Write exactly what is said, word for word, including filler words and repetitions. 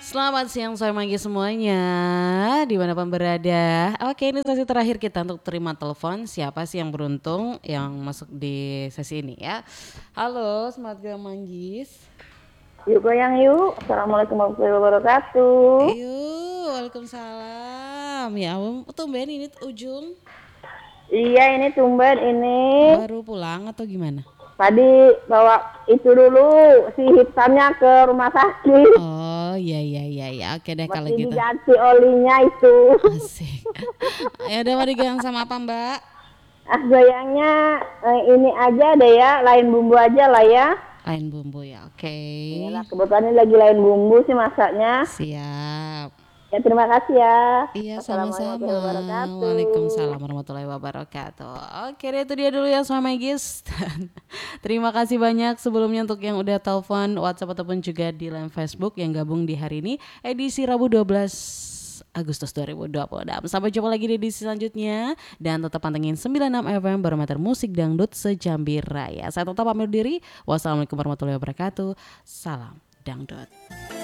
Selamat siang sore pagi semuanya, dimanapun berada. Oke, ini sesi terakhir kita untuk terima telepon. Siapa sih yang beruntung yang masuk di sesi ini ya? Halo, selamat malam Manggis. Yuk goyang yuk. Assalamualaikum warahmatullahi wabarakatuh. Ayo, waalaikumsalam. Ya ampun, tumben ini ujung. Iya ini tumben ini. Baru pulang atau gimana? Tadi bawa itu dulu si hitamnya ke rumah sakit. Oh iya iya iya ya. Oke deh kalau Masih gitu. diganti olinya itu. Asik. Ya udah mau digang sama apa Mbak? Ah goyangnya eh, ini aja deh ya, lain bumbu aja lah ya. Lain bumbu ya, oke. Iyalah kebetulan ini lagi lain bumbu sih masaknya. Siap. Ya terima kasih ya. Iya Assalamualaikum sama-sama. warahmatullahi wabarakatuh. Waalaikumsalam warahmatullahi wabarakatuh. Oke deh itu dia dulu ya sama Magis. Terima kasih banyak sebelumnya untuk yang udah telepon WhatsApp ataupun juga di line Facebook yang gabung di hari ini edisi Rabu dua belas Agustus dua ribu dua puluh enam. Sampai jumpa lagi di edisi selanjutnya dan tetap pantengin sembilan puluh enam F M Barometer Musik Dangdut Sejambi Raya. Saya tetap pamit diri. Wassalamualaikum warahmatullahi wabarakatuh. Salam dangdut.